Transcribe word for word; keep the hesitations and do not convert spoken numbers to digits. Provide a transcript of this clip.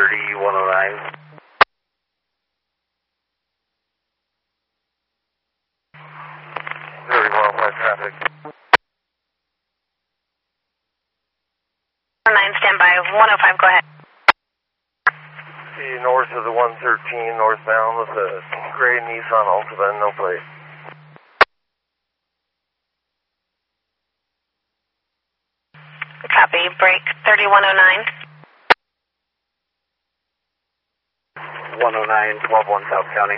thirty-one oh nine. thirty-one oh five traffic. nine, stand by. one oh five, go ahead. See north of the one thirteen, northbound with a gray Nissan Altima, no plate. Copy, break thirty-one oh nine. one oh nine, twelve one South County.